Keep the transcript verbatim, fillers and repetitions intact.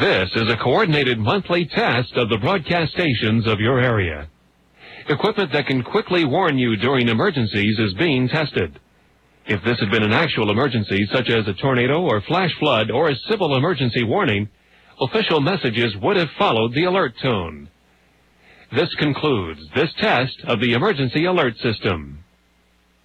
This is a coordinated monthly test of the broadcast stations of your area. Equipment that can quickly warn you during emergencies is being tested. If this had been an actual emergency, such as a tornado or flash flood or a civil emergency warning, official messages would have followed the alert tone. This concludes this test of the emergency alert system.